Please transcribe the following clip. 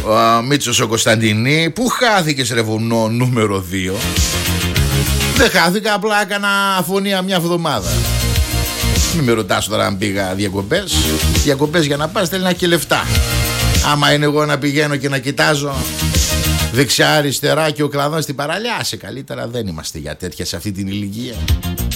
Μίτσος ο Κωνσταντινή. Πού χάθηκες ρε βουνό νούμερο 2? Δεν χάθηκα, απλά έκανα αφωνία μια εβδομάδα. Μην με ρωτάς τώρα αν πήγα διακοπές. Διακοπές για να πας θέλει να έχει και λεφτά. Άμα είναι εγώ να πηγαίνω και να κοιτάζω δεξιά αριστερά και ο κλαδόν στην παραλιά, σε καλύτερα δεν είμαστε για τέτοια σε αυτή την ηλικία.